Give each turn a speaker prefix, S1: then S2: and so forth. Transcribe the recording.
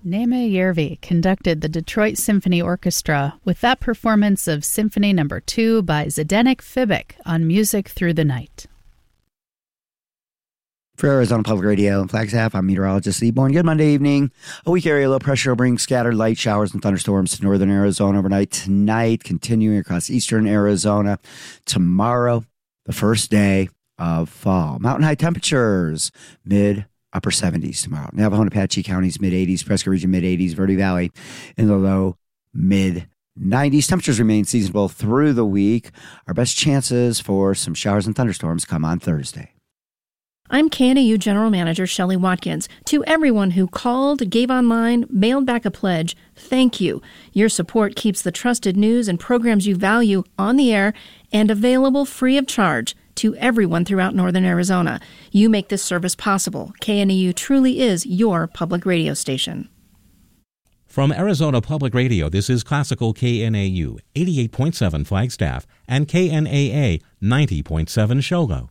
S1: Neeme Järvi conducted the Detroit Symphony Orchestra with that performance of Symphony No. 2 by Zdeněk Fibic on Music Through the Night.
S2: For Arizona Public Radio and Flagstaff, I'm meteorologist Lee Bourne. Good Monday evening. A weak area low pressure will bring scattered light showers and thunderstorms to northern Arizona overnight tonight, continuing across eastern Arizona tomorrow, the first day of fall. Mountain high temperatures, mid-upper 70s tomorrow. Navajo and Apache counties, mid-80s. Prescott region, mid-80s. Verde Valley in the low mid-90s. Temperatures remain seasonable through the week. Our best chances for some showers and thunderstorms come on Thursday.
S3: I'm KNAU General Manager Shelley Watkins. To everyone who called, gave online, mailed back a pledge, thank you. Your support keeps the trusted news and programs you value on the air and available free of charge to everyone throughout northern Arizona. You make this service possible. KNAU truly is your public radio station.
S4: From Arizona Public Radio, this is Classical KNAU 88.7 Flagstaff and KNAA 90.7 Shogo.